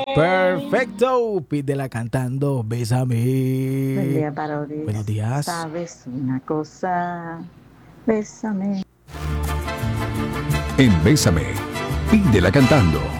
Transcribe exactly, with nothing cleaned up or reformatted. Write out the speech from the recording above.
Perfecto. Pídela cantando. Bésame. Buen día, Parodi. Buenos días. ¿Sabes una cosa? Bésame. En Bésame, pídela cantando.